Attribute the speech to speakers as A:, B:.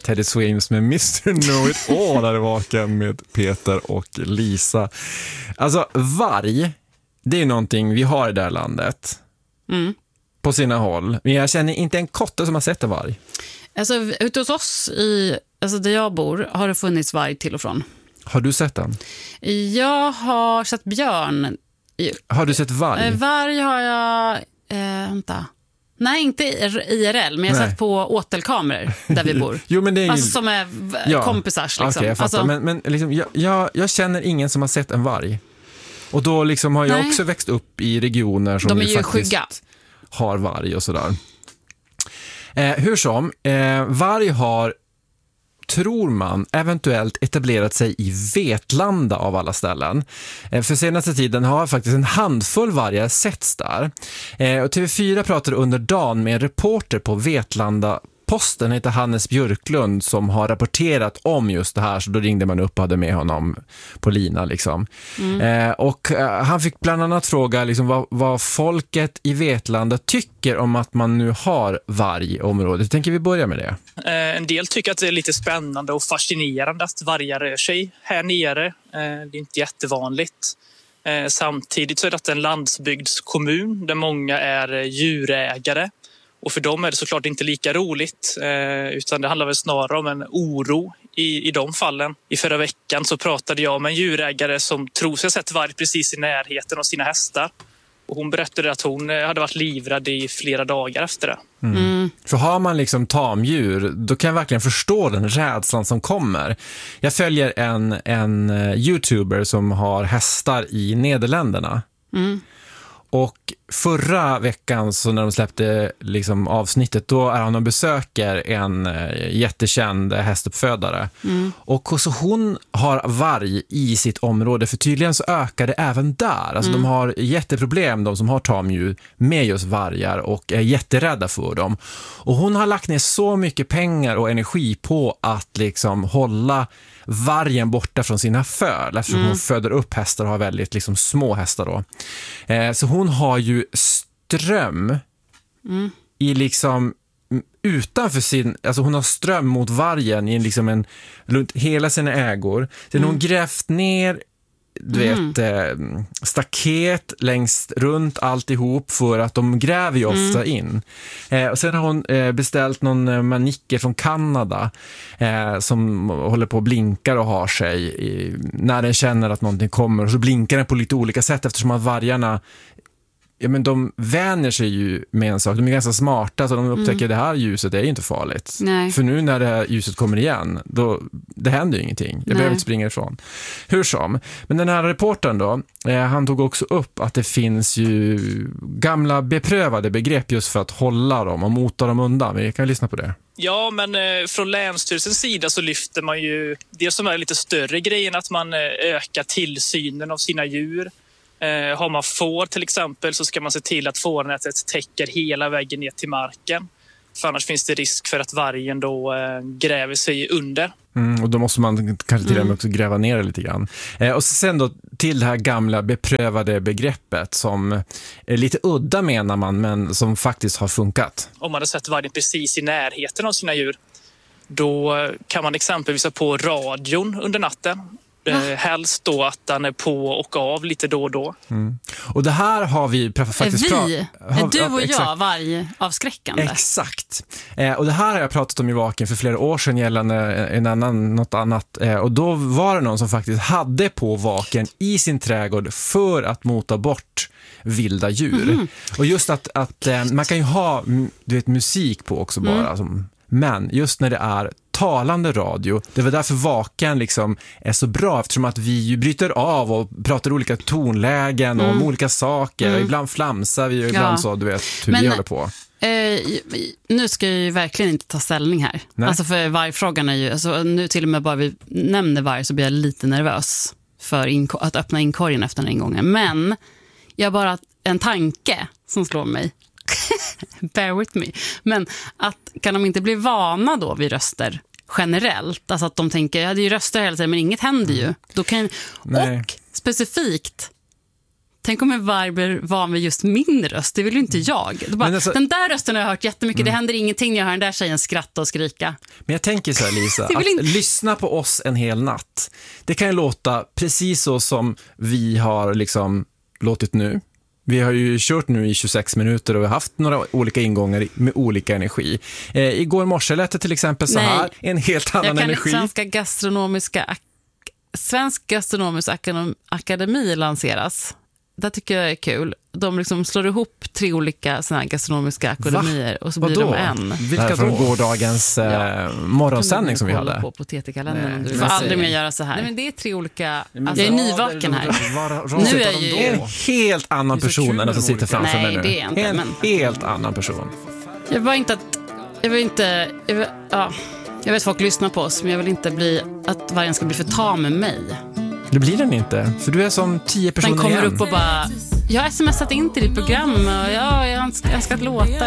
A: Teddy Swims med Mr. Know It All där i Vaken med Peter och Lisa. Alltså varg, det är någonting vi har i det här landet. På sina håll. Men jag känner inte en kotte som har sett en varg.
B: Alltså ute hos oss där jag bor har det funnits varg till och från.
A: Har du sett den?
B: Jag har sett björn.
A: Har du sett varg?
B: Varg har jag... vänta. Nej, inte IRL, men jag har sett på åtelkameror där vi bor.
A: Jo, men det är
B: alltså som är kompisars liksom.
A: Okay, jag fattar.
B: Alltså...
A: Men liksom, jag känner ingen som har sett en varg. Och då liksom har jag också växt upp i regioner som
B: ju
A: faktiskt
B: skygga.
A: Har varg och sådär. Hur som, varg har, tror man, eventuellt etablerat sig i Vetlanda av alla ställen. För senaste tiden har faktiskt en handfull vargar setts där. Och TV4 pratade under dagen med en reporter på Vetlanda Posten, heter Hannes Björklund, som har rapporterat om just det här, så då ringde man upp och hade med honom på lina liksom. Och han fick bland annat fråga liksom, vad folket i Vetlanda tycker om att man nu har varg i området. Tänker vi börja med det?
C: En del tycker att det är lite spännande och fascinerande att vargar rör sig här nere. Det är inte jättevanligt. Samtidigt så är det en landsbygdskommun där många är djurägare. Och för dem är det såklart inte lika roligt, utan det handlar väl snarare om en oro i de fallen. I förra veckan så pratade jag med en djurägare som tror sig ha sett varg precis i närheten av sina hästar. Och hon berättade att hon hade varit livrädd i flera dagar efter det.
A: För har man liksom tamdjur, då kan jag verkligen förstå den rädslan som kommer. Jag följer en YouTuber som har hästar i Nederländerna. Och förra veckan så när de släppte liksom avsnittet, då är han och besöker en jättekänd hästuppfödare. Och så hon har varg i sitt område, för tydligen så ökar det även där. Alltså de har jätteproblem, de som har tamdjur, med just vargar och är jätterädda för dem. Och hon har lagt ner så mycket pengar och energi på att liksom hålla vargen borta från sina föl, eftersom hon föder upp hästar och har väldigt liksom små hästar då. Så hon har ju ström i liksom utanför sin, alltså hon har ström mot vargen i liksom runt hela sina ägor. Sen hon grävt ner staket längst runt alltihop, för att de gräver ju ofta in. Och sen har hon beställt någon manicker från Kanada som håller på och blinkar och har sig när den känner att någonting kommer, och så blinkar den på lite olika sätt, eftersom att vargarna, ja, men de vänjer sig ju med en sak. De är ganska smarta, så de upptäcker att det här ljuset är ju inte farligt.
B: Nej.
A: För nu när det här ljuset kommer igen, då, det händer ju ingenting. Jag behöver inte springa ifrån. Hur som. Men den här reportern då, han tog också upp att det finns ju gamla beprövade begrepp just för att hålla dem och mota dem undan. Vi kan lyssna på det.
C: Ja, men från Länsstyrelsens sida så lyfter man ju det som är lite större grejen, att man ökar tillsynen av sina djur. Har man får till exempel, så ska man se till att fårnätet täcker hela vägen ner till marken. För annars finns det risk för att vargen då gräver sig under.
A: Och då måste man kanske till och med också gräva ner det lite grann. Och sen då till det här gamla beprövade begreppet som är lite udda, menar man, men som faktiskt har funkat.
C: Om man har sett vargen precis i närheten av sina djur, då kan man exempelvis ha på radion under natten. Helst då att den är på och av lite då och då. Och det här har vi faktiskt
B: är du och jag vargavskräckande?
A: Exakt. Och det här har jag pratat om i Vaken för flera år sedan gällande något annat. Och då var det någon som faktiskt hade på Vaken i sin trädgård för att mota bort vilda djur. Och just att man kan ju ha musik på också bara. Men just när det är talande radio, det var därför Vaken liksom är så bra, eftersom att vi ju bryter av och pratar olika tonlägen och om olika saker. Och ibland flamsar vi och ibland så, du vet hur vi håller på.
B: Nu ska jag ju verkligen inte ta ställning här. Nej. Alltså för vargfrågan är ju, alltså nu till och med bara vi nämner varg så blir jag lite nervös för att öppna inkorgen efter den ingången. Men jag bara en tanke som slår mig. Bear with me. Men kan de inte bli vana då vid röster generellt? Alltså att de tänker, ja det är ju röster hela tiden men inget händer ju. Då kan, och specifikt Tänk om en varg blir van vid just min röst. Det vill ju inte jag. Bara, alltså, den där rösten har jag hört jättemycket. Det händer ingenting när jag hör den där tjejen skratta och skrika.
A: Men jag tänker så här, Lisa, att lyssna på oss en hel natt. Det kan ju låta precis så som vi har liksom låtit nu. Vi har ju kört nu i 26 minuter och vi har haft några olika ingångar med olika energi. Igår morse lät det till exempel så här, en helt annan energi.
B: Svensk gastronomisk akademi lanseras. Det tycker jag är kul. De liksom slår ihop 3 olika såna här gastronomiska akademier och så blir de en.
A: Vilka från gårdagens morgonsändning som vi hade?
B: På TT-kalendern. Du får aldrig mer göra så här. Nej, men det är 3 olika... Alltså, jag är nyvaken här. Nu är ju
A: en helt annan person än den som sitter framför mig nu.
B: Nej, det är inte.
A: En helt annan person.
B: Jag vet att folk lyssnar på oss, men jag vill inte att vargen ska bli för tam med mig.
A: Det blir den inte, för du är som 10 personer igen.
B: Den kommer upp och bara, jag har smsat in till ditt program och jag har önskat låtar